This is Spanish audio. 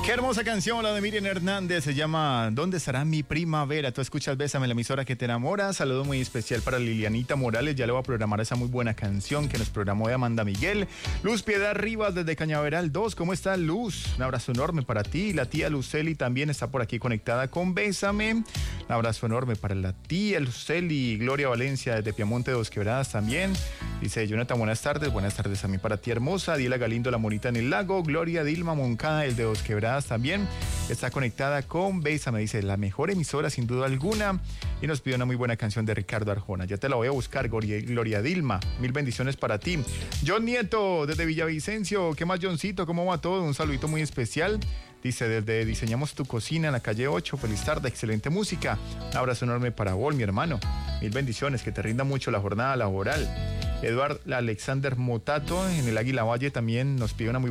Qué hermosa canción la de Miriam Hernández, se llama ¿Dónde estará mi primavera? Tú escuchas Bésame, la emisora que te enamora. Saludo muy especial para Lilianita Morales, ya le voy a programar esa muy buena canción que nos programó de Amanda Miguel. Luz Piedad Rivas desde Cañaveral 2, ¿cómo está Luz? Un abrazo enorme para ti. La tía Luceli también está por aquí conectada con Bésame. Un abrazo enorme para la tía Luceli. Gloria Valencia desde Piamonte Dos Quebradas también. Dice Jonathan, buenas tardes a mí para ti hermosa. Diela Galindo, la monita en el lago. Gloria Dilma Moncada, el de Dos Quebradas también está conectada con Bésame, dice la mejor emisora sin duda alguna, y nos pide una muy buena canción de Ricardo Arjona. Ya te la voy a buscar, Gloria Dilma, mil bendiciones para ti. John Nieto desde Villavicencio, ¿qué más, Johncito? ¿Cómo va todo? Un saludito muy especial. Dice, desde Diseñamos tu Cocina en la calle 8, feliz tarde, excelente música. Un abrazo enorme para vos, mi hermano. Mil bendiciones, que te rinda mucho la jornada laboral. Eduard Alexander Motato en el Águila Valle también nos pide una muy